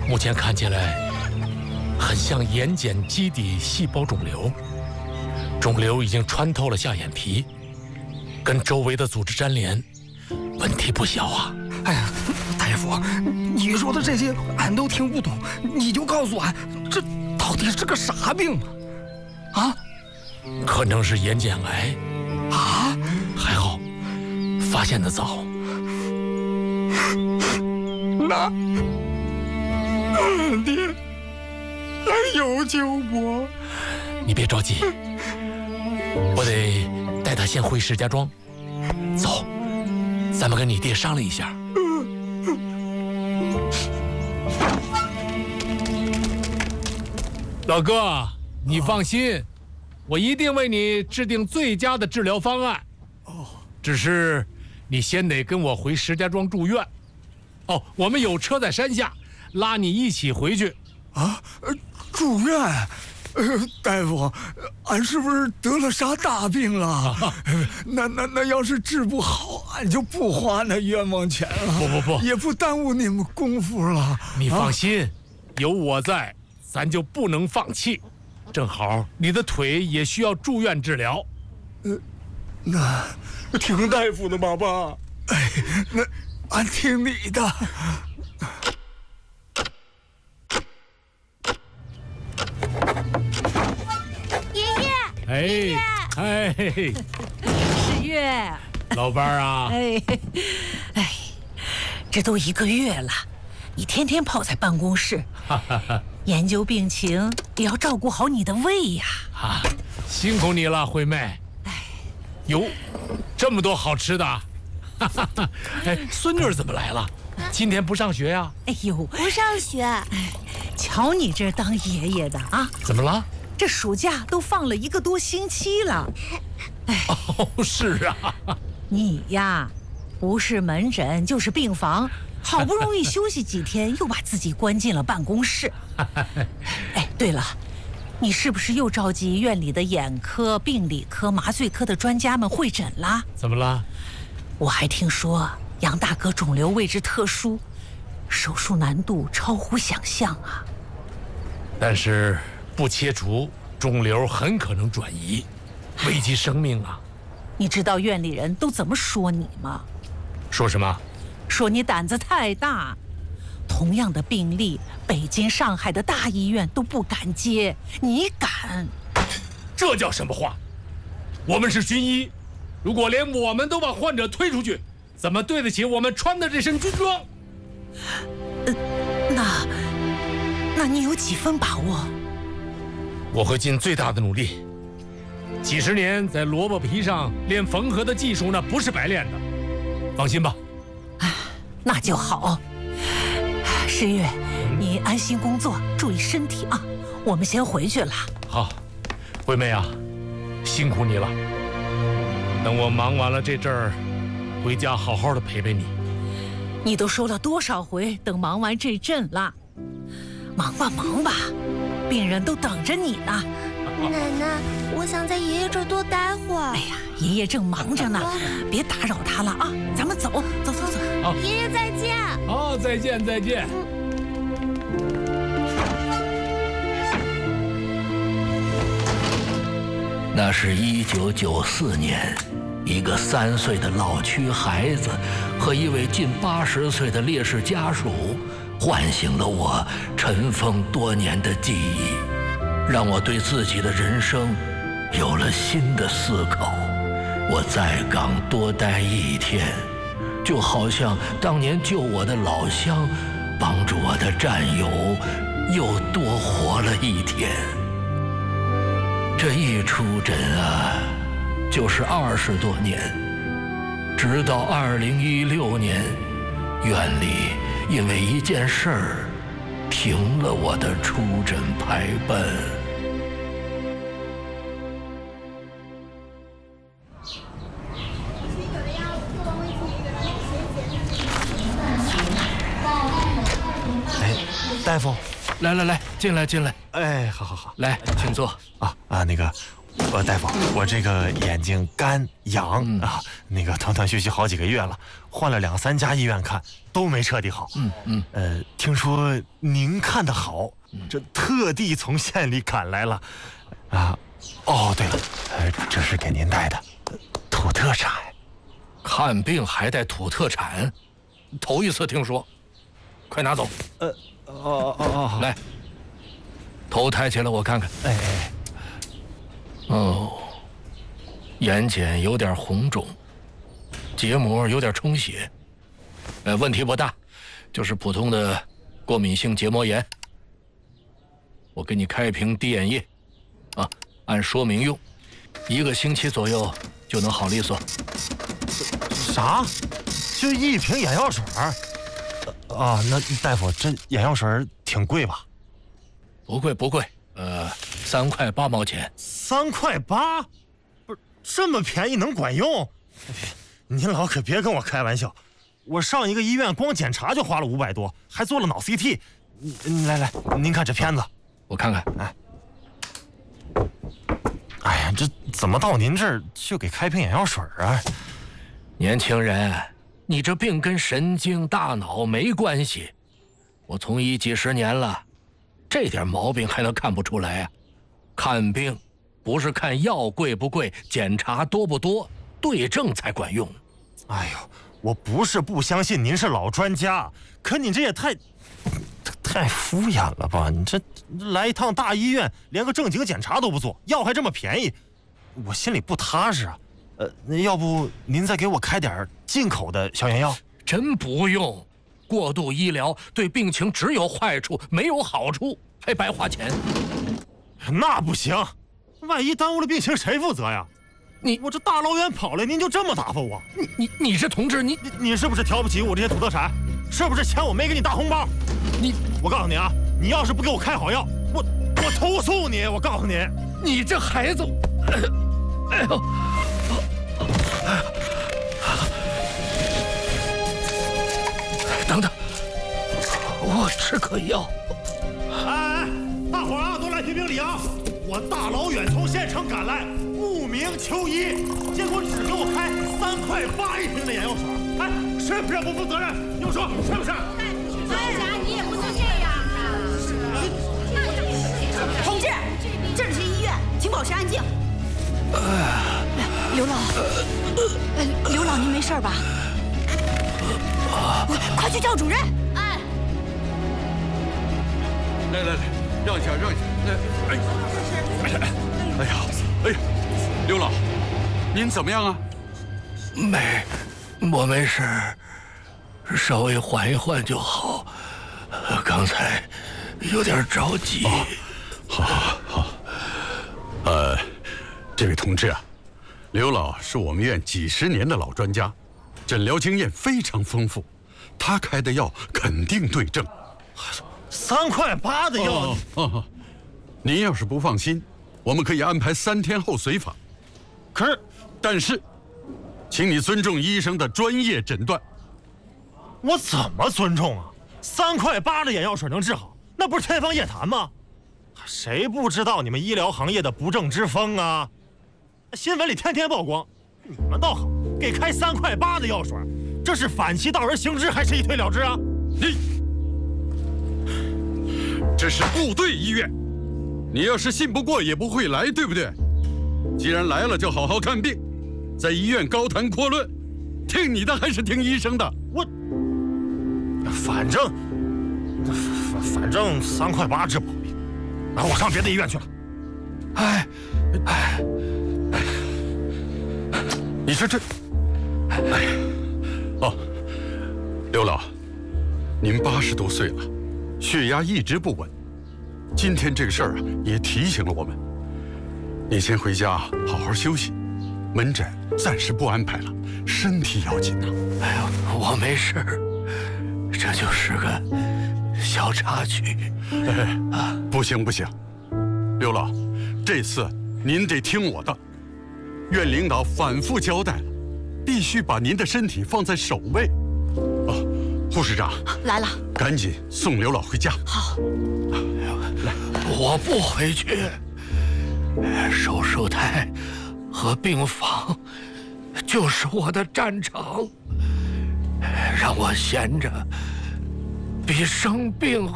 目前看起来很像眼睑基底细胞肿瘤，肿瘤已经穿透了下眼皮，跟周围的组织粘连，问题不小啊！ 哎呀，大夫，你说的这些俺都听不懂，你就告诉俺，这到底是个啥病啊？啊？ 可能是眼睑癌啊！ 还好，发现的早。 那俺爹还有救不？ 你别着急，我得带他先回石家庄。走，咱们跟你爹商量一下。老哥，你放心，我一定为你制定最佳的治疗方案。哦，只是你先得跟我回石家庄住院。哦，我们有车在山下，拉你一起回去。 啊，住院？大夫，俺是不是得了啥大病了？那要是治不好，俺就不花那冤枉钱了。 不， 也不耽误你们功夫了。 你放心，有我在，咱就不能放弃。正好你的腿也需要住院治疗。 那听大夫的吧，爸。哎，那俺听你的。 爷爷，哎， 世月， 老伴儿啊， 哎，这都1个月了，你天天泡在办公室，研究病情，也要照顾好你的胃呀。 啊，辛苦你了，惠妹。哎，哟，这么多好吃的，哎，孙女儿怎么来了？今天不上学呀？ 哎呦， 不上学。 哎，瞧你这当爷爷的啊！ 怎么了？ 这暑假都放了1个多星期了。 哎，哦，是啊。 你呀，不是门诊就是病房，好不容易休息几天，又把自己关进了办公室。哎，对了，你是不是又召集院里的眼科、病理科、麻醉科的专家们会诊啦？ 怎么了？ 我还听说杨大哥肿瘤位置特殊，手术难度超乎想象啊。 但是不切除，肿瘤很可能转移，危及生命啊！ 你知道院里人都怎么说你吗？ 说什么？ 说你胆子太大。同样的病例，北京、上海的大医院都不敢接，你敢？ 这叫什么话？我们是军医，如果连我们都把患者推出去，怎么对得起我们穿的这身军装？ 那你有几分把握？ 我会尽最大的努力。几十年在萝卜皮上练缝合的技术，那不是白练的。放心吧。 那就好。世月，你安心工作，注意身体啊。我们先回去了。 好，惠妹啊，辛苦你了。等我忙完了这阵儿，回家好好的陪陪你。 你都说了多少回等忙完这阵了？忙吧忙吧，病人都等着你呢。 奶奶，我想在爷爷这儿多待会儿。 哎呀，爷爷正忙着呢，别打扰他了啊！咱们走。 好， 爷爷再见。 好，再见。 那是1994年，一个3岁的老区孩子和一位近80岁的烈士家属，唤醒了我尘封多年的记忆，让我对自己的人生有了新的思考。我在岗多待1天，就好像当年救我的老乡，帮助我的战友又多活了1天。这一出诊啊，就是20多年，直到2016年，院里因为一件事儿停了我的出诊排班。 哎，大夫， 来，进来。 哎，好， 来，请坐。 那个， 大夫，我这个眼睛干痒啊，那个断断续续好几个月了，换了2、3家医院看，都没彻底好。听说您看得好，这特地从县里赶来了。啊，哦，对了，这是给您带的土特产。 看病还带土特产，头一次听说，快拿走。来，头抬起来我看看。哦，眼睑有点红肿，结膜有点充血，问题不大，就是普通的过敏性结膜炎。我给你开瓶滴眼液，啊，按说明用，1个星期左右就能好利索。 啥？就1瓶眼药水？啊，那大夫，这眼药水挺贵吧？ 不贵不贵，3块8毛钱。 3块8？不是这么便宜能管用？您老可别跟我开玩笑，我上一个医院光检查就花了500多，还做了脑 CT。来，您看这片子， 我看看。 哎呀，这怎么到您这儿就给开瓶眼药水啊？ 年轻人，你这病跟神经大脑没关系，我从医几10年了，这点毛病还能看不出来啊？看病不是看药贵不贵，检查多不多，对症才管用。 哎呦，我不是不相信您是老专家，可你这也太敷衍了吧？你这来一趟大医院，连个正经检查都不做，药还这么便宜，我心里不踏实啊。那要不您再给我开点进口的消炎药？ 真不用，过度医疗对病情只有坏处，没有好处，还白花钱。 那不行，万一耽误了病情，谁负责呀？我这大老远跑来，您就这么打发我？ 你是同志， 你是不是瞧不起我这些土特产？是不是钱我没给你大红包？我告诉你啊，你要是不给我开好药，我投诉你！我告诉你， 你这孩子，哎呦！等等，我吃颗药。 大伙儿啊，都来评评理啊！我大老远从县城赶来，慕名求医，结果只给我开3块8一瓶的眼药水，是不是不负责任？你们说是不是？ 哎呀，你也不能这样啊！ 同志，这里是医院，请保持安静。刘老，您没事吧？快去叫主任！ 来，让一下。哎呀，刘老，您怎么样啊？ 我没事，稍微缓一缓就好。刚才有点着急。 好。这位同志啊，刘老是我们院几10年的老专家，诊疗经验非常丰富，他开的药肯定对症。 3块8的药。 您要是不放心，我们可以安排3天后随访。但是，请你尊重医生的专业诊断。 我怎么尊重啊？3块8的眼药水能治好，那不是天方夜谭吗？谁不知道你们医疗行业的不正之风啊？新闻里天天曝光，你们倒好，给开3块8的药水，这是反其道而行之，还是一推了之啊？ 这是部队医院，你要是信不过也不会来，对不对？既然来了，就好好看病，在医院高谈阔论，听你的还是听医生的？ 反正3块8治不好病，我上别的医院去了。 你说这，刘老，您80多岁了，血压一直不稳，今天这个事儿啊，也提醒了我们。你先回家好好休息，门诊暂时不安排了，身体要紧呐。 我没事，这就是个小插曲。 不行，刘老，这次您得听我的。院领导反复交代了，必须把您的身体放在首位。护士长来了， 赶紧送刘老回家。 好。 来，我不回去， 手术台和病房就是我的战场，让我闲着比生病